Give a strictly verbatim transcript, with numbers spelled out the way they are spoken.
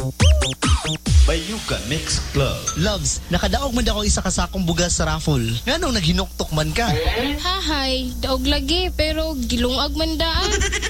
Bayuka Mix Club. Loves, nakadaog man ako isa kasakong bugas sa raffle. Nganong naghinuktok man ka? Hahay, daog lagi pero gilungag man daan.